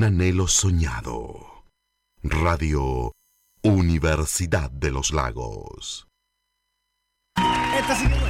un anhelo soñado. Radio Universidad de los Lagos. Esta sí que